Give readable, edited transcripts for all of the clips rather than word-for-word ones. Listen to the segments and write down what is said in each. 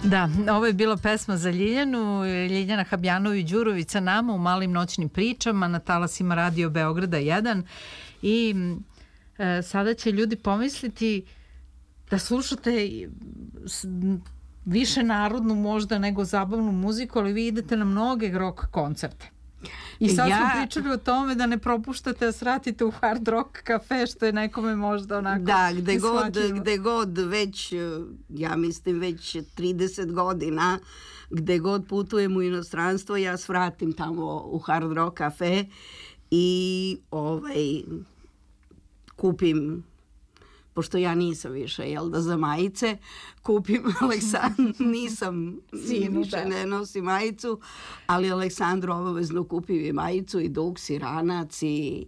Da, ovo je bila pesma za Ljiljanu, Ljiljana Habjanović-Đurović sa nama u Malim noćnim pričama na talasima Radio Beograda 1 i sada će ljudi pomisliti da slušate više narodnu možda nego zabavnu muziku, ali vi idete na mnoge rock koncerte. I sad smo pričali o tome da ne propuštate da sratite u Hard Rock kafe, što je nekome možda onako... Da, gde god već, ja mislim već 30 godina, gde god putujem u inostranstvo, ja svratim tamo u Hard Rock kafe i kupim, pošto ja nisam više, za majice, kupim nisam, više ne nosim majicu, ali Aleksandru obavezno kupim i majicu i duks i ranac i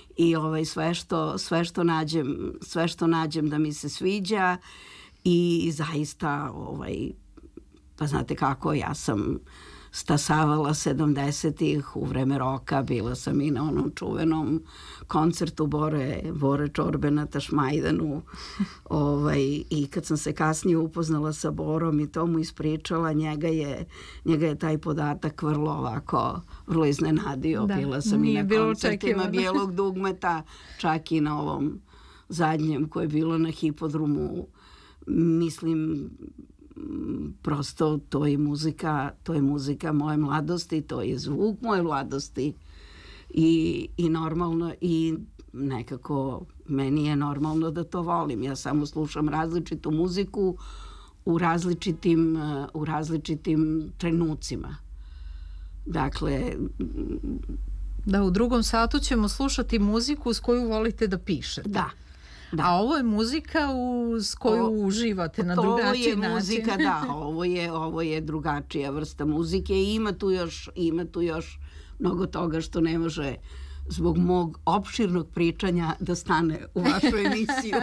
sve što nađem da mi se sviđa i zaista, pa znate kako, ja sam stasavala 70-ih u vreme roka, bila sam i na onom čuvenom koncertu Bore Čorbe na Tašmajdanu i kad sam se kasnije upoznala sa Borom i to mu ispričala, njega je taj podatak vrlo iznenadio. Da, bila sam i na koncertima Bijelog dugmeta, čak i na ovom zadnjem koje je bilo na hipodromu. Mislim, prosto to je muzika moje mladosti, to je zvuk moje mladosti i normalno i nekako meni je normalno da to volim. Ja samo slušam različitu muziku u različitim trenucima. Dakle, da, u drugom satu ćemo slušati muziku s koju volite da pišete. Da. A ovo je muzika s koju uživate na drugačiji način. Muzika, da, ovo je drugačija vrsta muzike i ima tu još mnogo toga što ne može zbog mog opširnog pričanja da stane u vašu emisiju.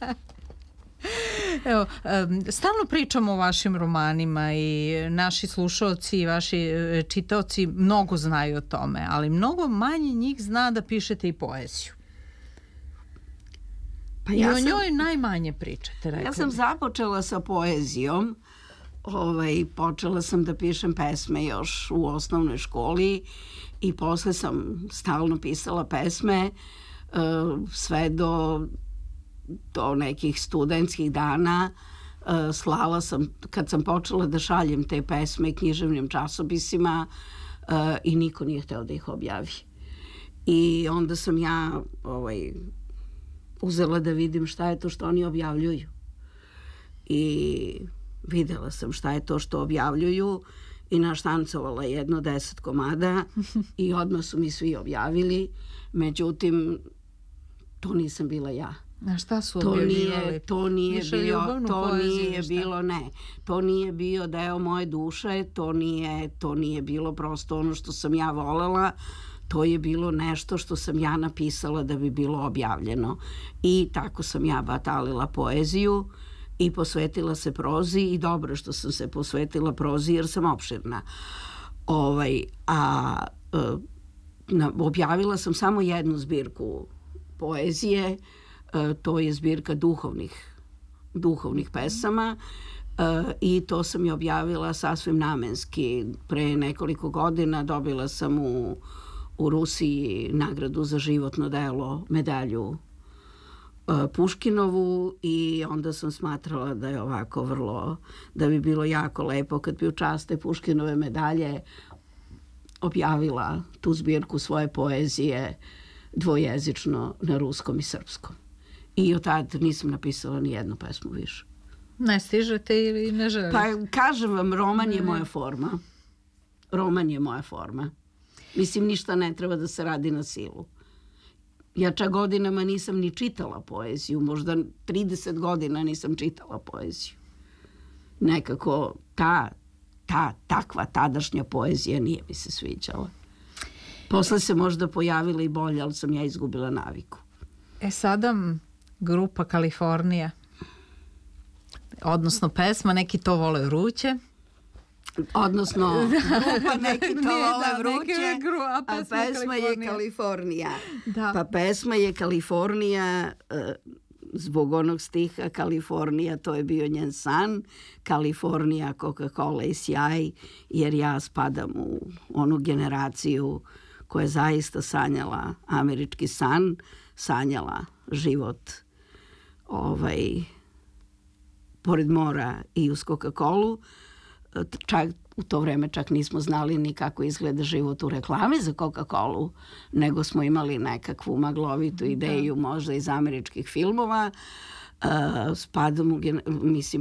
Evo, stalno pričamo o vašim romanima i naši slušaoci i vaši čitaoci mnogo znaju o tome, ali mnogo manje njih zna da pišete i poeziju. Pa i o njoj najmanje pričate. Ja sam započela sa poezijom. Počela sam da pišem pesme još u osnovnoj školi i posle sam stalno pisala pesme sve do nekih studentskih dana. Slala sam, kad sam počela da šaljem te pesme književnim časopisima i niko nije hteo da ih objavi. I onda sam ja uzela da vidim šta je to što oni objavljuju. I videla sam šta je to što objavljuju i naštancovala 10 komada i odmah su mi svi objavili. Međutim, to nisam bila ja. A šta su objavljivali? To nije bio deo moje duše, to nije bilo prosto ono što sam ja volela. To je bilo nešto što sam ja napisala da bi bilo objavljeno. I tako sam ja batalila poeziju i posvetila se prozi i dobro što sam se posvetila prozi jer sam opširna. Objavila sam samo jednu zbirku poezije, to je zbirka duhovnih pesama i to sam je objavila sasvim namenski. Pre nekoliko godina dobila sam u Rusiji nagradu za životno delo, medalju Puškinovu i onda sam smatrala da je ovako da bi bilo jako lepo kad bi u čast te Puškinove medalje objavila tu zbirku svoje poezije dvojezično na ruskom i srpskom. I od tada nisam napisala ni jednu pesmu više. Ne stižete ili ne želite? Pa kažem vam, roman je moja forma. Roman je moja forma. Mislim, ništa ne treba da se radi na silu. Ja čak godinama nisam ni čitala poeziju. Možda 30 godina nisam čitala poeziju. Nekako takva tadašnja poezija nije mi se sviđala. Posle se možda pojavila i bolje, ali sam ja izgubila naviku. Sada grupa Kalifornija, odnosno pesma Neki to vole vruće. Odnosno, grupa Neki to vole vruće, a pesma je Kalifornija. Pa pesma je Kalifornija, zbog onog stiha Kalifornija, to je bio njen san. Kalifornija, Coca-Cola i sjaj, jer ja spadam u onu generaciju koja je zaista sanjala američki san, sanjala život pored mora i uz Coca-Colu. Čak u to vreme čak nismo znali ni kako izgleda život u reklami za Coca-Colu, nego smo imali nekakvu maglovitu ideju možda iz američkih filmova. Spadam